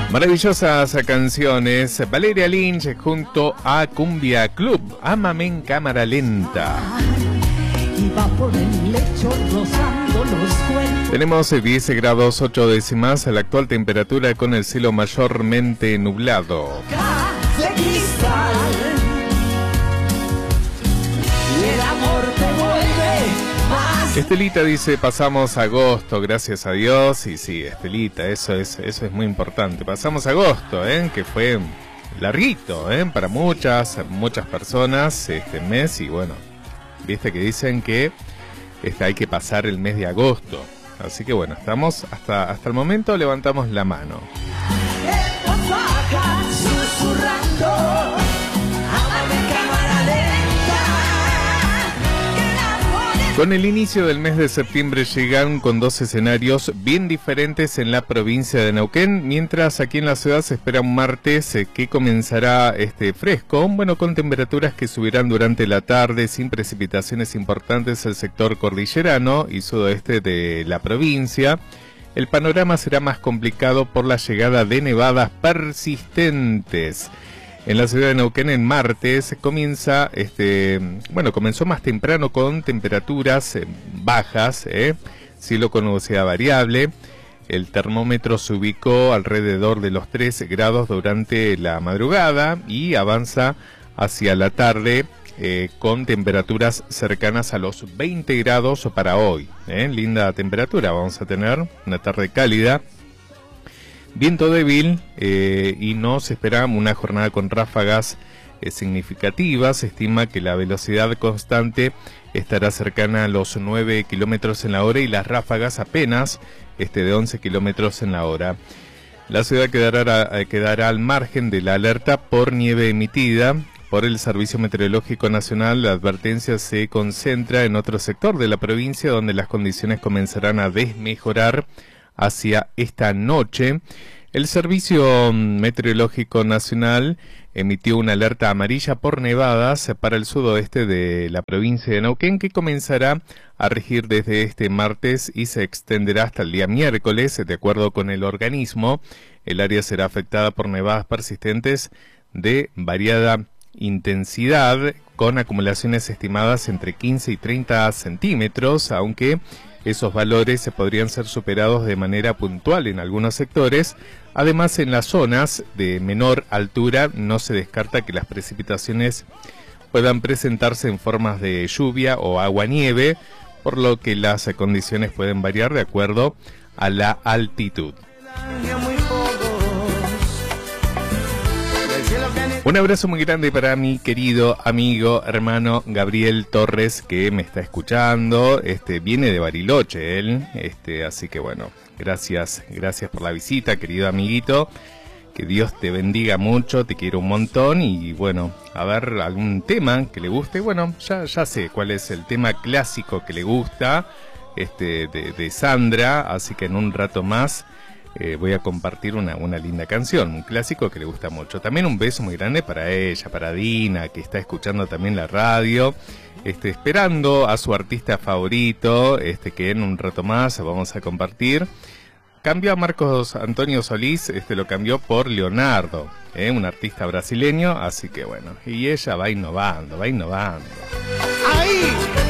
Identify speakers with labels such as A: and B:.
A: Maravillosas canciones. Valeria Lynch junto a Cumbia Club. Ámame en cámara lenta. Tenemos 10 grados 8 décimas. La actual temperatura con el cielo mayormente nublado. Estelita dice, pasamos agosto, gracias a Dios. Y sí, Estelita, eso es muy importante. Pasamos agosto, que fue larguito, para muchas personas este mes. Y bueno, viste que dicen que hay que pasar el mes de agosto. Así que bueno, estamos hasta el momento, levantamos la mano. Con el inicio del mes de septiembre llegan con dos escenarios bien diferentes en la provincia de Neuquén, mientras aquí en la ciudad se espera un martes que comenzará fresco, bueno, con temperaturas que subirán durante la tarde sin precipitaciones importantes el sector cordillerano y sudoeste de la provincia. El panorama será más complicado por la llegada de nevadas persistentes. En la ciudad de Neuquén en martes comenzó más temprano con temperaturas bajas, cielo con nubosidad variable. El termómetro se ubicó alrededor de los 3 grados durante la madrugada y avanza hacia la tarde con temperaturas cercanas a los 20 grados para hoy. Linda temperatura, vamos a tener una tarde cálida. Viento débil y no se espera una jornada con ráfagas significativas. Se estima que la velocidad constante estará cercana a los 9 kilómetros en la hora y las ráfagas apenas de 11 kilómetros en la hora. La ciudad quedará al margen de la alerta por nieve emitida por el Servicio Meteorológico Nacional. La advertencia se concentra en otro sector de la provincia donde las condiciones comenzarán a desmejorar hacia esta noche. El Servicio Meteorológico Nacional emitió una alerta amarilla por nevadas para el sudoeste de la provincia de Neuquén, que comenzará a regir desde este martes y se extenderá hasta el día miércoles. De acuerdo con el organismo, el área será afectada por nevadas persistentes de variada intensidad, con acumulaciones estimadas entre 15 y 30 centímetros, aunque esos valores se podrían ser superados de manera puntual en algunos sectores. Además, en las zonas de menor altura no se descarta que las precipitaciones puedan presentarse en formas de lluvia o agua-nieve, por lo que las condiciones pueden variar de acuerdo a la altitud. Un abrazo muy grande para mi querido amigo, hermano Gabriel Torres, que me está escuchando. Viene de Bariloche él, así que bueno, gracias por la visita, querido amiguito. Que Dios te bendiga mucho, te quiero un montón. Y bueno, a ver, algún tema que le guste. Bueno, ya sé cuál es el tema clásico que le gusta, de Sandra, así que en un rato más voy a compartir una linda canción, un clásico que le gusta mucho. También un beso muy grande para ella, para Dina, que está escuchando también la radio, esperando a su artista favorito, que en un rato más vamos a compartir. Cambió a Marcos Antonio Solís, lo cambió por Leonardo, un artista brasileño, así que bueno, y ella va innovando.
B: ¡Ahí!